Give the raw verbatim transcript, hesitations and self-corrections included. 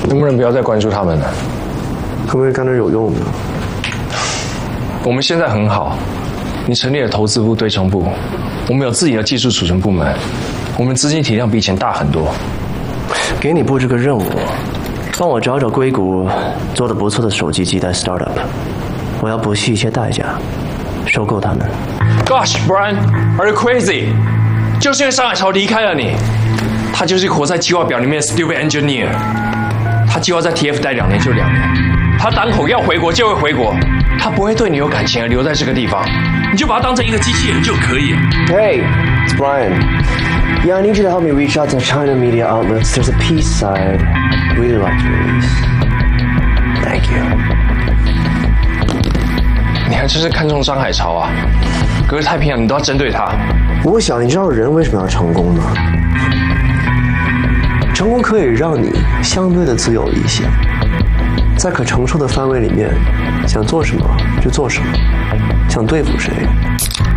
能不能不要再关注他们了？ 可不可以干点有用的？ 我们现在很好，你成立了投资部、对冲部，我们有自己的技术储存部门，我们资金体量比以前大很多。 给你布置个任务，帮我找找硅谷做得不错的手机基带 startup， 我要不惜一切代价收购他们。 Gosh, Brian, are you crazy? 就是因为上海潮离开了你，他就是活在计划表里面的 stupid engineer。他计划在 T F 待两年就两年，他当口要回国就会回国，他不会对你有感情而留在这个地方，你就把他当成一个机器人就可以了。 Hey, it's Brian. Yeah, I need you to help me reach out to China media outlets. There's a peace side I'd really like to release. Thank you. 你还真是看中张海潮啊？隔着太平洋你都要针对他。 我想你知道人为什么要成功吗？成功可以让你相对的自由一些，在可承受的范围里面，想做什么就做什么，想对付谁